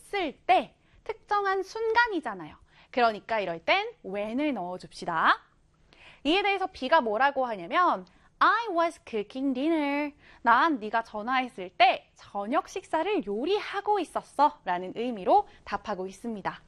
했을 때 특정한 순간이잖아요. 그러니까 이럴 땐 when을 넣어줍시다. 이에 대해서 B가 뭐라고 하냐면 I was cooking dinner. 난 네가 전화했을 때 저녁 식사를 요리하고 있었어 라는 의미로 답하고 있습니다.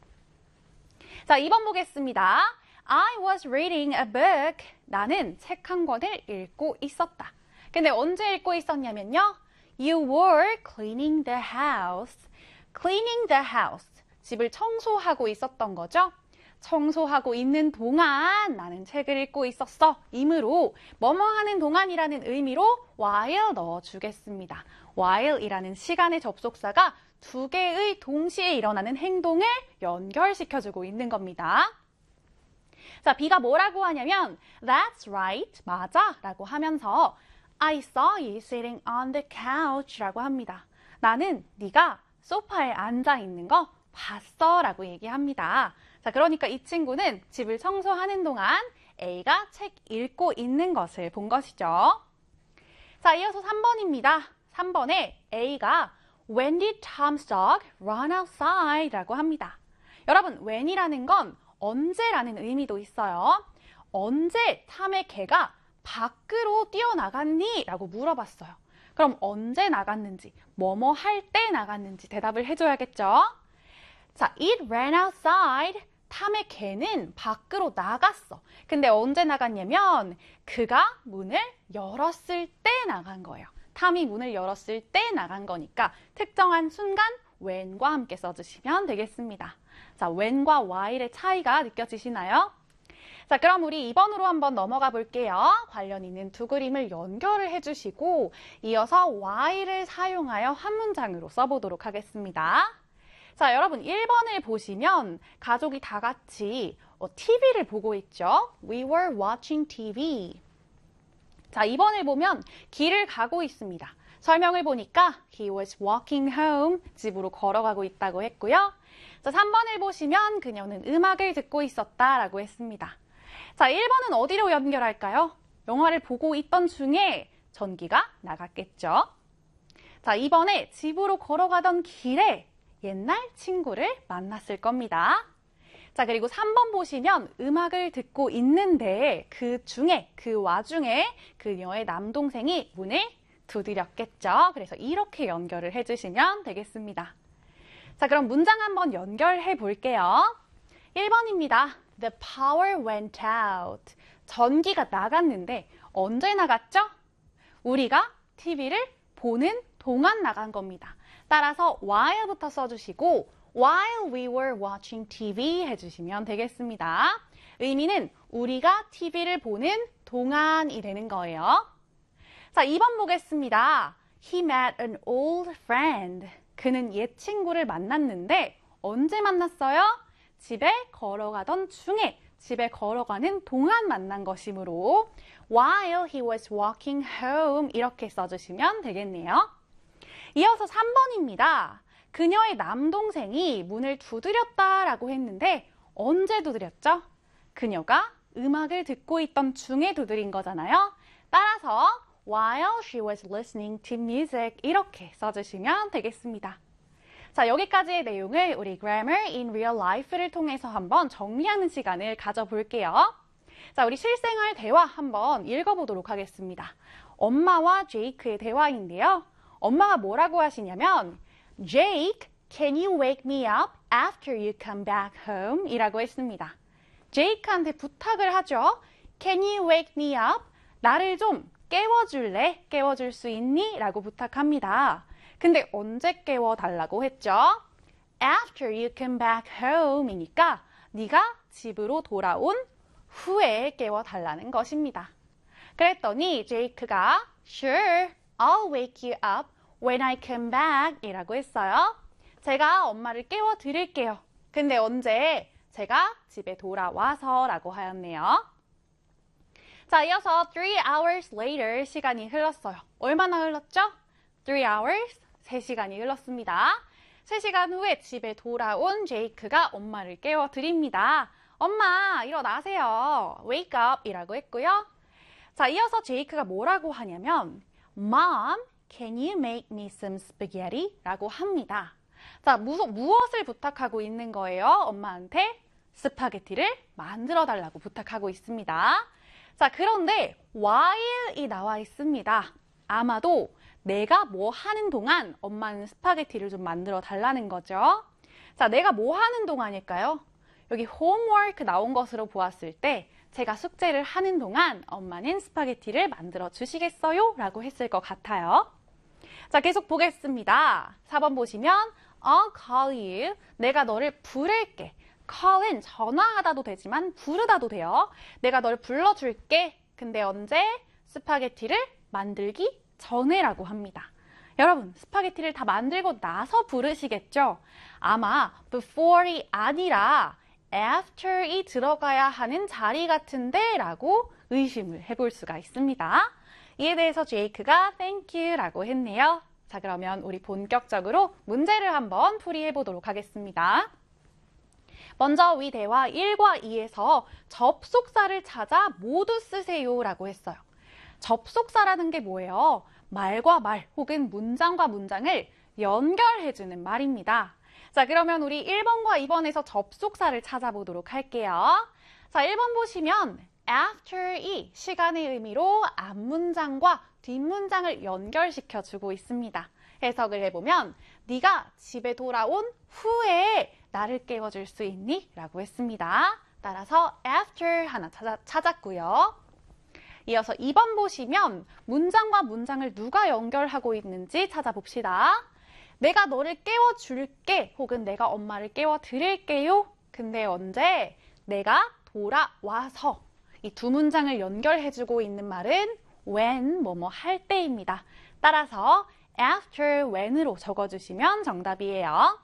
자, 2번 보겠습니다. I was reading a book. 나는 책 한 권을 읽고 있었다. 근데 언제 읽고 있었냐면요. You were cleaning the house. Cleaning the house. 집을 청소하고 있었던 거죠. 청소하고 있는 동안 나는 책을 읽고 있었어. 이므로 뭐뭐 하는 동안이라는 의미로 while 넣어주겠습니다. while이라는 시간의 접속사가 두 개의 동시에 일어나는 행동을 연결시켜주고 있는 겁니다. 자, B가 뭐라고 하냐면 That's right, 맞아 라고 하면서 I saw you sitting on the couch 라고 합니다. 나는 네가 소파에 앉아 있는 거 봤어 라고 얘기합니다. 자, 그러니까 이 친구는 집을 청소하는 동안 A가 책 읽고 있는 것을 본 것이죠. 자, 이어서 3번입니다. 3번에 A가 When did Tom's dog run outside? 라고 합니다. 여러분, when이라는 건 언제라는 의미도 있어요. 언제 탐의 개가 밖으로 뛰어나갔니? 라고 물어봤어요. 그럼 언제 나갔는지, 뭐뭐 할 때 나갔는지 대답을 해줘야겠죠? 자, it ran outside. 탐의 개는 밖으로 나갔어. 근데 언제 나갔냐면 그가 문을 열었을 때 나간 거예요. 탐이 문을 열었을 때 나간 거니까 특정한 순간 when과 함께 써주시면 되겠습니다. 자, when과 while의 차이가 느껴지시나요? 자, 그럼 우리 2번으로 한번 넘어가 볼게요. 관련 있는 두 그림을 연결을 해주시고 이어서 while을 사용하여 한 문장으로 써보도록 하겠습니다. 자, 여러분 1번을 보시면 가족이 다 같이 TV를 보고 있죠. We were watching TV. 자, 2번을 보면 길을 가고 있습니다. 설명을 보니까 he was walking home, 집으로 걸어가고 있다고 했고요. 자, 3번을 보시면 그녀는 음악을 듣고 있었다라고 했습니다. 자, 1번은 어디로 연결할까요? 영화를 보고 있던 중에 전기가 나갔겠죠. 자, 2번에 집으로 걸어가던 길에 옛날 친구를 만났을 겁니다. 자, 그리고 3번 보시면 음악을 듣고 있는데 그 와중에 그녀의 남동생이 문을 두드렸겠죠. 그래서 이렇게 연결을 해주시면 되겠습니다. 자, 그럼 문장 한번 연결해 볼게요. 1번입니다. The power went out. 전기가 나갔는데 언제 나갔죠? 우리가 TV를 보는 동안 나간 겁니다. 따라서 while부터 써주시고 while we were watching TV 해주시면 되겠습니다. 의미는 우리가 TV를 보는 동안이 되는 거예요. 자, 2번 보겠습니다. He met an old friend. 그는 옛 친구를 만났는데 언제 만났어요? 집에 걸어가던 중에, 집에 걸어가는 동안 만난 것이므로 while he was walking home 이렇게 써주시면 되겠네요. 이어서 3번입니다. 그녀의 남동생이 문을 두드렸다라고 했는데 언제 두드렸죠? 그녀가 음악을 듣고 있던 중에 두드린 거잖아요. 따라서 while she was listening to music 이렇게 써주시면 되겠습니다. 자, 여기까지의 내용을 우리 Grammar in Real Life를 통해서 한번 정리하는 시간을 가져볼게요. 자, 우리 실생활 대화 한번 읽어보도록 하겠습니다. 엄마와 제이크의 대화인데요. 엄마가 뭐라고 하시냐면 Jake, can you wake me up after you come back home? 이라고 했습니다. 제이크한테 부탁을 하죠. Can you wake me up? 나를 좀 깨워줄래? 깨워줄 수 있니? 라고 부탁합니다. 근데 언제 깨워달라고 했죠? After you come back home 이니까 네가 집으로 돌아온 후에 깨워달라는 것입니다. 그랬더니 제이크가 Sure, I'll wake you up when I come back 이라고 했어요. 제가 엄마를 깨워드릴게요. 근데 언제? 제가 집에 돌아와서 라고 하였네요. 자, 이어서 3 hours later 시간이 흘렀어요. 얼마나 흘렀죠? 3 hours, 3시간이 흘렀습니다. 3시간 후에 집에 돌아온 제이크가 엄마를 깨워드립니다. 엄마, 일어나세요. Wake up 이라고 했고요. 자, 이어서 제이크가 뭐라고 하냐면 Mom, can you make me some spaghetti? 라고 합니다. 자, 무엇을 부탁하고 있는 거예요? 엄마한테 스파게티를 만들어 달라고 부탁하고 있습니다. 자, 그런데 while이 나와 있습니다. 아마도 내가 뭐 하는 동안 엄마는 스파게티를 좀 만들어 달라는 거죠. 자, 내가 뭐 하는 동안일까요? 여기 homework 나온 것으로 보았을 때 제가 숙제를 하는 동안 엄마는 스파게티를 만들어 주시겠어요? 라고 했을 것 같아요. 자, 계속 보겠습니다. 4번 보시면 I'll call you. 내가 너를 부를게. call은 전화하다도 되지만 부르다도 돼요. 내가 널 불러줄게. 근데 언제? 스파게티를 만들기 전에라고 합니다. 여러분, 스파게티를 다 만들고 나서 부르시겠죠? 아마 before이 아니라 after이 들어가야 하는 자리 같은데 라고 의심을 해볼 수가 있습니다. 이에 대해서 제이크가 thank you 라고 했네요. 자, 그러면 우리 본격적으로 문제를 한번 풀이해 보도록 하겠습니다. 먼저 위 대화 1과 2에서 접속사를 찾아 모두 쓰세요 라고 했어요. 접속사라는 게 뭐예요? 말과 말 혹은 문장과 문장을 연결해주는 말입니다. 자, 그러면 우리 1번과 2번에서 접속사를 찾아보도록 할게요. 자, 1번 보시면 after이 시간의 의미로 앞문장과 뒷문장을 연결시켜주고 있습니다. 해석을 해보면 네가 집에 돌아온 후에 나를 깨워줄 수 있니? 라고 했습니다. 따라서 after 하나 찾았고요. 이어서 2번 보시면 문장과 문장을 누가 연결하고 있는지 찾아봅시다. 내가 너를 깨워줄게 혹은 내가 엄마를 깨워드릴게요. 근데 언제? 내가 돌아와서. 이 두 문장을 연결해주고 있는 말은 when, 뭐뭐 할 때입니다. 따라서 after when으로 적어주시면 정답이에요.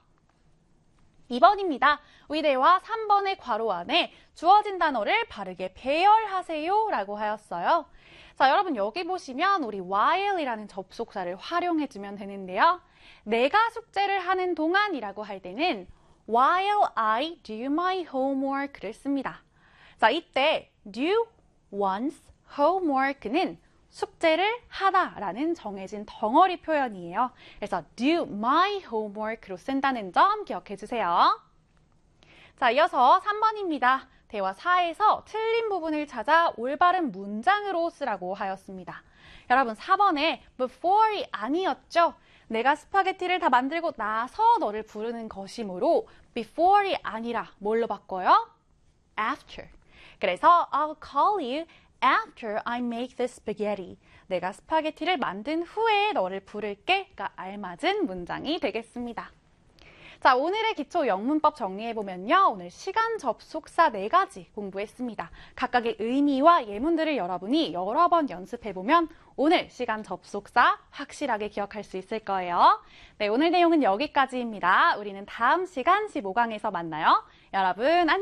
2번입니다. 위대와 3번의 괄호 안에 주어진 단어를 바르게 배열하세요 라고 하였어요. 자, 여러분 여기 보시면 우리 while이라는 접속사를 활용해주면 되는데요. 내가 숙제를 하는 동안이라고 할 때는 while I do my homework를 씁니다. 자, 이때 do one's homework는 숙제를 하다라는 정해진 덩어리 표현이에요. 그래서 do my homework로 쓴다는 점 기억해 주세요. 자, 이어서 3번입니다. 대화 4에서 틀린 부분을 찾아 올바른 문장으로 쓰라고 하였습니다. 여러분 4번에 before이 아니었죠? 내가 스파게티를 다 만들고 나서 너를 부르는 것이므로 before이 아니라 뭘로 바꿔요? after. 그래서 I'll call you after I make the spaghetti. 내가 스파게티를 만든 후에 너를 부를게가 알맞은 문장이 되겠습니다. 자, 오늘의 기초 영문법 정리해보면요. 오늘 시간 접속사 4가지 공부했습니다. 각각의 의미와 예문들을 여러분이 여러 번 연습해보면 오늘 시간 접속사 확실하게 기억할 수 있을 거예요. 네, 오늘 내용은 여기까지입니다. 우리는 다음 시간 15강에서 만나요. 여러분 안녕!